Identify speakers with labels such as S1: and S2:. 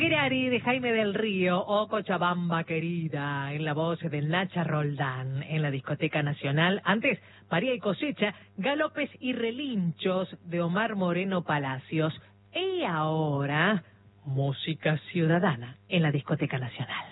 S1: Paquirari de Jaime del Río o Cochabamba querida en la voz de Nacha Roldán en la Discoteca Nacional. Antes, María y Cosecha, Galopes y Relinchos de Omar Moreno Palacios. Y ahora, música ciudadana en la Discoteca Nacional.